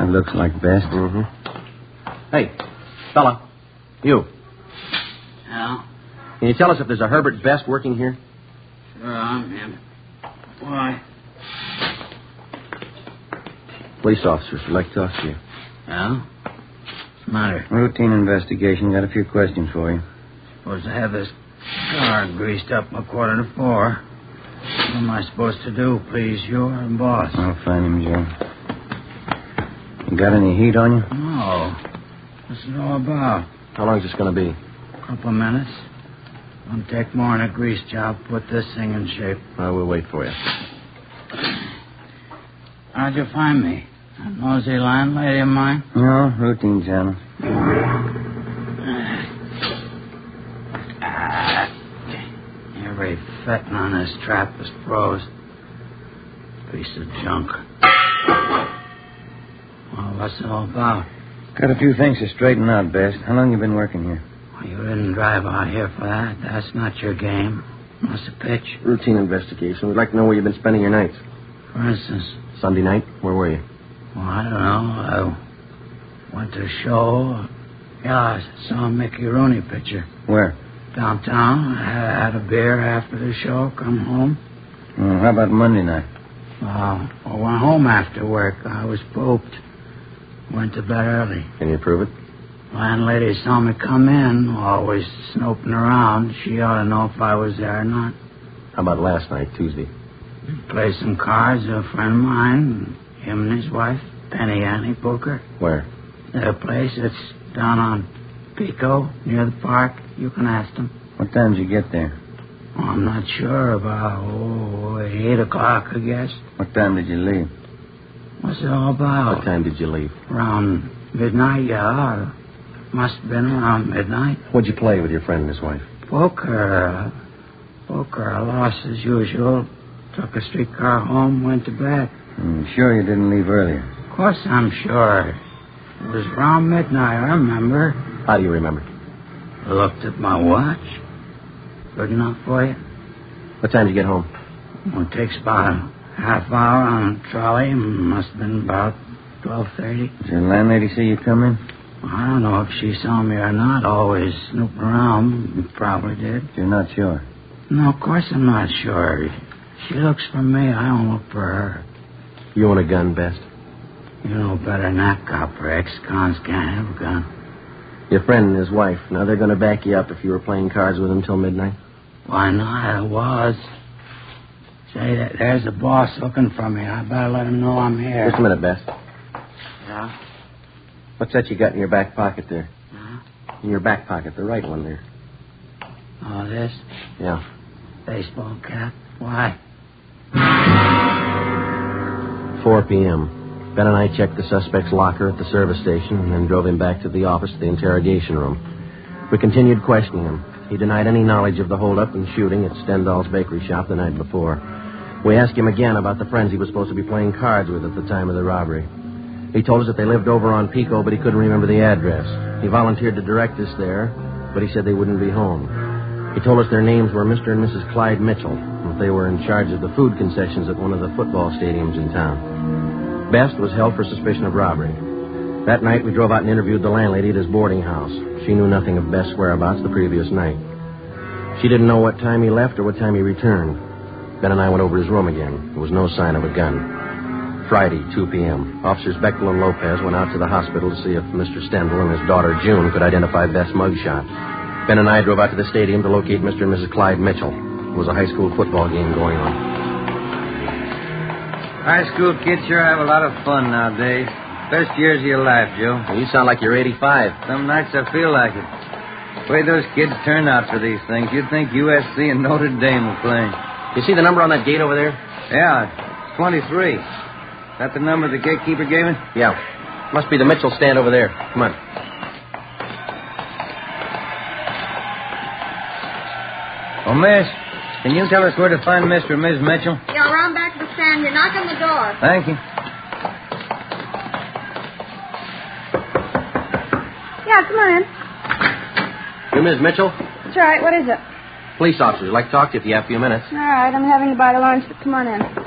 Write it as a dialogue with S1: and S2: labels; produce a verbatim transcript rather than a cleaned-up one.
S1: That looks like Best.
S2: Mm-hmm. Hey, fella. You.
S3: Yeah?
S2: Can you tell us if there's a Herbert Best working here?
S3: Sure, I'm him. Why?
S2: Police officers would like to talk to you.
S3: Yeah? What's the matter?
S1: Routine investigation. Got a few questions for you.
S3: Supposed to have this car greased up a quarter to four. What am I supposed to do, please? You're the boss.
S1: I'll find him, Joe. You got any heat on you?
S3: No. What's it all about?
S2: How long is this going to be?
S3: A couple of minutes. Won't take more than a grease job. Put this thing in shape.
S2: I will wait for you.
S3: How'd you find me? That nosy landlady of mine?
S1: No, routine channel.
S3: Every fettin' on this trap is froze. Piece of junk. Well, what's it all about?
S1: Got a few things to straighten out, Best. How long you been working here?
S3: Well, you didn't drive out here for that. That's not your game. What's the pitch?
S2: Routine investigation. We'd like to know where you've been spending your nights.
S3: For instance?
S2: Sunday night? Where were you?
S3: Well, I don't know. I went to a show. Yeah, I saw a Mickey Rooney picture.
S1: Where?
S3: Downtown. I had a beer after the show. Come home.
S1: Well, how about Monday night?
S3: Uh, I went home after work. I was pooped. Went to bed early.
S2: Can you prove it?
S3: Landlady saw me come in, always snooping around. She ought to know if I was there or not.
S2: How about last night, Tuesday?
S3: Played some cards with a friend of mine, him and his wife, Penny Annie Booker.
S2: Where?
S3: Their place, it's down on Pico, near the park. You can ask them.
S1: What time did you get there?
S3: Oh, I'm not sure. About, oh, eight o'clock, I guess.
S1: What time did you leave?
S3: What's it all about?
S2: What time did you leave?
S3: Around midnight, yeah. Must have been around midnight.
S2: What'd you play with your friend and his wife?
S3: Poker. Uh, poker. I lost as usual. Took a streetcar home, went to bed.
S1: I'm sure you didn't leave earlier.
S3: Of course I'm sure. It was around midnight, I remember.
S2: How do you remember?
S3: I looked at my watch. Good enough for you?
S2: What time did you get home?
S3: Well, it takes about a half hour on a trolley. Must have been about twelve thirty.
S1: Did your landlady see you come in?
S3: I don't know if she saw me or not. Always snooping around. Probably did.
S1: You're not sure?
S3: No, of course I'm not sure. She looks for me. I don't look for her.
S2: You own a gun, Best?
S3: You know better than that, copper. Ex-cons can't have a gun.
S2: Your friend and his wife. Now, they're going to back you up if you were playing cards with them till midnight?
S3: Why not? I was. Say, there's the boss looking for me. I better let him know I'm here.
S2: Just a minute, Best.
S3: Yeah?
S2: What's that you got in your back pocket there?
S3: Huh?
S2: In your back pocket, the right one there.
S3: Oh, this?
S2: Yeah.
S3: Baseball cap. Why?
S2: four p.m. Ben and I checked the suspect's locker at the service station and then drove him back to the office to the interrogation room. We continued questioning him. He denied any knowledge of the holdup and shooting at Stendhal's bakery shop the night before. We asked him again about the friends he was supposed to be playing cards with at the time of the robbery. He told us that they lived over on Pico, but he couldn't remember the address. He volunteered to direct us there, but he said they wouldn't be home. He told us their names were Mister and Missus Clyde Mitchell, and that they were in charge of the food concessions at one of the football stadiums in town. Best was held for suspicion of robbery. That night, we drove out and interviewed the landlady at his boarding house. She knew nothing of Best's whereabouts the previous night. She didn't know what time he left or what time he returned. Ben and I went over his room again. There was no sign of a gun. Friday, two p.m. Officers Bechtel and Lopez went out to the hospital to see if Mister Stendhal and his daughter June could identify Best's mugshot. Ben and I drove out to the stadium to locate Mister and Missus Clyde Mitchell. There was a high school football game going on.
S1: High school kids sure have a lot of fun nowadays. Best years of your life, Joe.
S2: Well, you sound like you're eighty-five.
S1: Some nights I feel like it. The way those kids turn out for these things, you'd think U S C and Notre Dame were playing.
S2: You see the number on that gate over there?
S1: Yeah, it's twenty-three. Is that the number the gatekeeper gave me?
S2: Yeah. Must be the Mitchell stand over there. Come on.
S1: Oh, miss, can you tell us where to find Mister and Missus Mitchell?
S4: Yeah, around back to the stand. You knock on the door.
S1: Thank you.
S4: Yeah, come on in.
S2: You Miss Mitchell?
S4: That's right. What is it?
S2: Police officers. I'd like to talk to you if you have a few minutes.
S4: All right, I'm having to buy the lunch, but come on in.